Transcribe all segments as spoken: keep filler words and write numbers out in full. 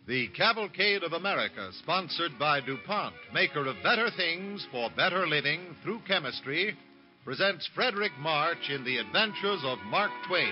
The Cavalcade of America, sponsored by DuPont, maker of better things for better living through chemistry, presents Frederick March in The Adventures of Mark Twain.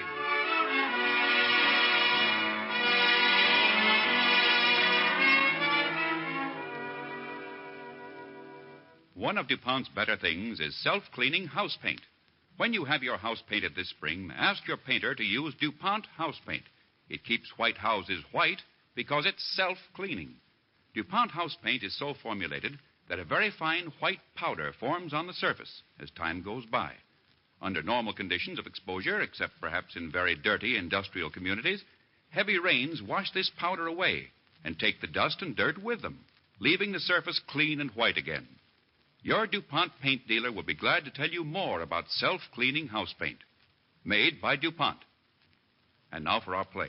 One of DuPont's better things is self-cleaning house paint. When you have your house painted this spring, ask your painter to use DuPont house paint. It keeps white houses white because it's self-cleaning. DuPont house paint is so formulated that a very fine white powder forms on the surface as time goes by. Under normal conditions of exposure, except perhaps in very dirty industrial communities, heavy rains wash this powder away and take the dust and dirt with them, leaving the surface clean and white again. Your DuPont paint dealer will be glad to tell you more about self-cleaning house paint. Made by DuPont. And now for our play.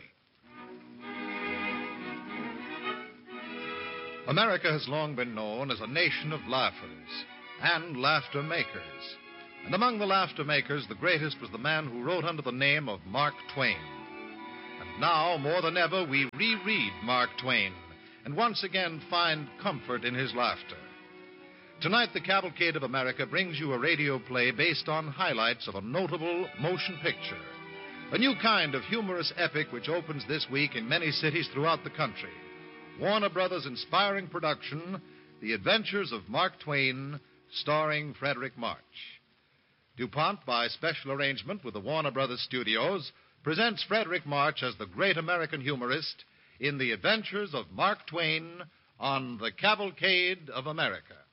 America has long been known as a nation of laughers and laughter makers. And among the laughter makers, the greatest was the man who wrote under the name of Mark Twain. And now, more than ever, we reread Mark Twain and once again find comfort in his laughter. Tonight, the Cavalcade of America brings you a radio play based on highlights of a notable motion picture. A new kind of humorous epic which opens this week in many cities throughout the country. Warner Brothers' inspiring production, The Adventures of Mark Twain, starring Frederick March. DuPont, by special arrangement with the Warner Brothers Studios, presents Frederick March as the great American humorist in The Adventures of Mark Twain on the Cavalcade of America.